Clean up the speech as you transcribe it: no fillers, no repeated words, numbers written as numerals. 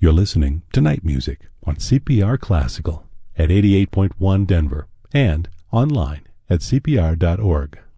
You're listening to Night Music on CPR Classical at 88.1 Denver and online at cpr.org.